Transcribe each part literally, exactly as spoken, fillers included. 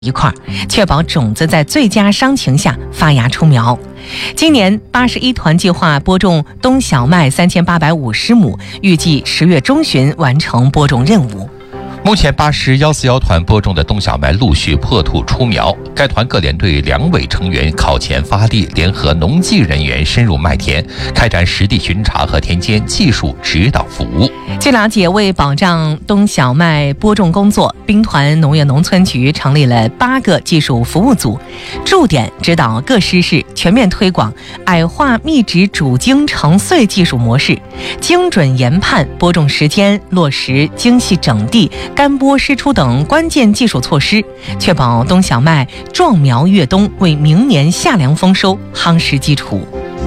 一块，确保种子在最佳商情下发芽出苗。今年八十一团计划播种冬小麦三千八百五十亩，预计十月中旬完成播种任务。 目前八十一四一团播种的冬小麦陆续破土出苗，该团各连队两委成员靠前发力，联合农技人员深入麦田，开展实地巡查和田间技术指导服务。 据了解，为保障冬小麦播种工作，兵团农业农村局成立了八个技术服务组，驻点指导各师室全面推广矮化密植主茎成穗技术模式，精准研判播种时间，落实精细整地、干播施出等关键技术措施，确保冬小麦壮苗越冬，为明年夏粮丰收夯实基础。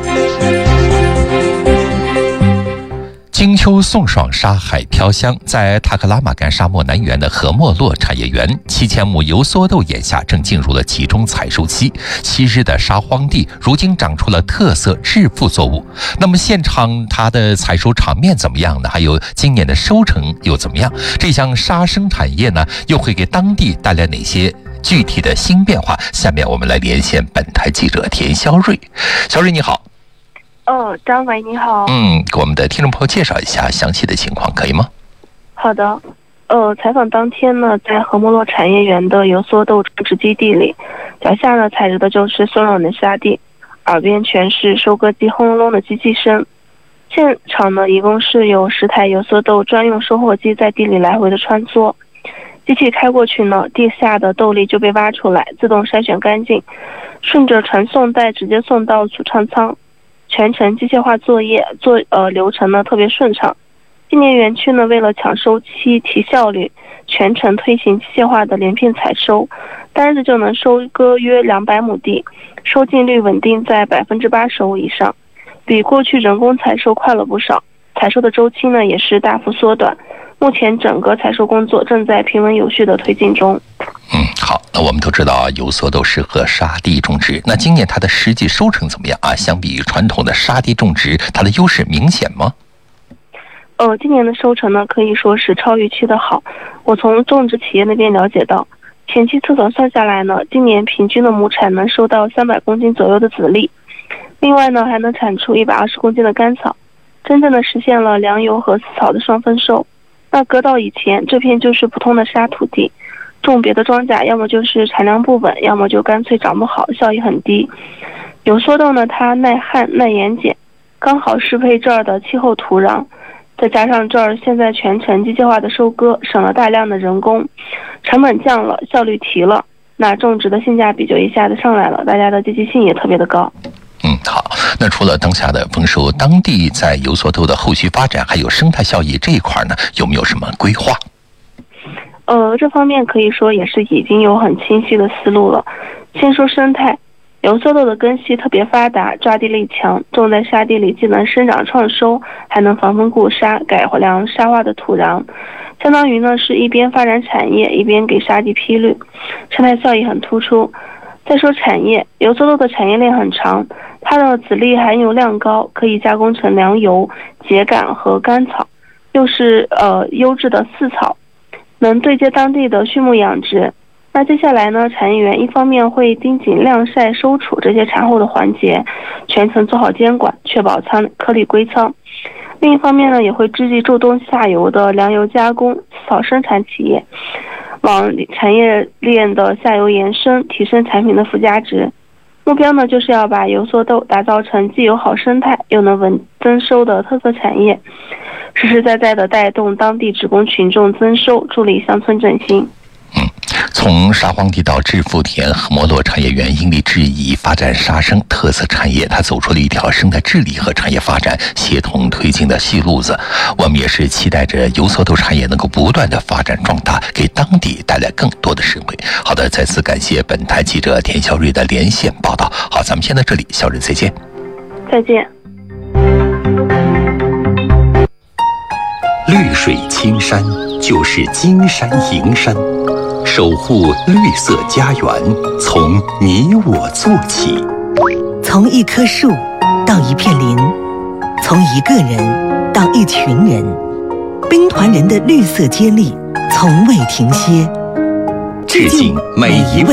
金秋送爽，沙海飘香。在塔克拉玛干沙漠南缘的禾没洛产业园，七千亩油蓑豆眼下正进入了集中采收期。昔日的沙荒地，如今长出了特色致富作物。那么现场它的采收场面怎么样呢？还有今年的收成又怎么样？这项沙生产业呢，又会给当地带来哪些具体的新变化？下面我们来连线本台记者田肖瑞。肖瑞你好。 哦，张伟你好。 嗯，给我们的听众朋友介绍一下详细的情况，可以吗？ 好的。呃，采访当天呢，在禾没洛产业园的油蓑豆种植基地里，脚下呢踩着的就是松软的沙地，耳边全是收割机轰隆隆的机器声。现场呢，一共是有十台油蓑豆专用收获机在地里来回的穿梭。机器开过去呢，地下的豆粒就被挖出来，自动筛选干净，顺着传送带直接送到储藏仓。全程机械化作业，做呃流程呢特别顺畅。今年园区呢为了抢收期提效率，全程推行机械化的连片采收，单日就能收割约两百亩地，收进率稳定在百分之八十五以上，比过去人工采收快了不少。采收的周期呢也是大幅缩短。目前整个采收工作正在平稳有序的推进中。 嗯，好，那我们都知道油蓑豆适合沙地种植，那今年它的实际收成怎么样啊？相比于传统的沙地种植，它的优势明显吗？ 呃，今年的收成呢可以说是超预期的好。我从种植企业那边了解到，前期测算算下来呢，今年平均的亩产能收到三百公斤左右的籽粒，另外呢还能产出一百二十公斤的干草，真正的实现了粮油和饲草的双丰收。那割稻以前，这片就是普通的沙土地，种别的庄稼要么就是产量不稳，要么就干脆长不好，效益很低。油蓑豆呢，它耐旱耐盐碱，刚好适配这儿的气候土壤，再加上这儿现在全程机械化的收割，省了大量的人工，成本降了，效率提了，那种植的性价比就一下子上来了，大家的积极性也特别的高。 嗯，好。那除了当下的丰收，当地在油蓑豆的后续发展还有生态效益这一块呢，有没有什么规划？ 呃，这方面可以说也是已经有很清晰的思路了。先说生态，油蓑豆的根系特别发达，抓地力强，种在沙地里既能生长创收，还能防风固沙，改良沙化的土壤，相当于呢是一边发展产业，一边给沙地披绿，生态效益很突出。再说产业，油蓑豆的产业链很长，它的籽粒含油量高，可以加工成粮油、秸秆和干草，又是呃优质的饲草，能对接当地的畜牧养殖。那接下来呢，产业园一方面会盯紧晾晒、收储这些产后的环节，全程做好监管，确保仓颗粒归仓；另一方面呢，也会积极助动下游的粮油加工、饲草生产企业，往产业链的下游延伸，提升产品的附加值。目标呢，就是要把油蓑豆打造成既有好生态又能稳增收的特色产业，实实在在的带动当地职工群众增收，助力乡村振兴。 嗯，从沙荒地到致富田，禾没洛产业园因地制宜发展沙生特色产业，它走出了一条生态治理和产业发展协同推进的细路子。我们也是期待着油蓑豆产业能够不断的发展壮大，给当地带来更多的实惠。好的，再次感谢本台记者田肖瑞的连线报道。好，咱们先到这里，肖瑞再见。 再见。 绿水青山就是金山银山，守护绿色家园，从你我做起。 从一棵树到一片林，从一个人到一群人，兵团人的绿色接力从未停歇。 致敬每一位